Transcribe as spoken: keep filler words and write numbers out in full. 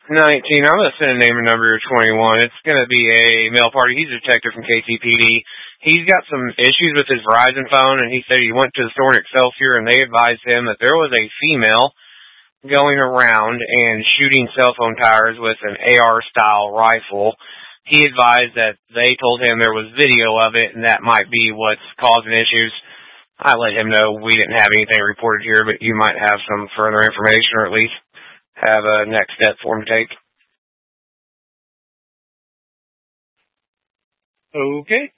nineteen. I'm going to send a name and number to twenty-one. It's going to be a male party. He's a detective from K T P D. He's got some issues with his Verizon phone, and he said he went to the store in Excelsior, and they advised him that there was a female going around and shooting cell phone towers with an A R-style rifle. He advised that they told him there was video of it, and that might be what's causing issues. I let him know we didn't have anything reported here, but you might have some further information, or at least have a next step for him to take. Okay.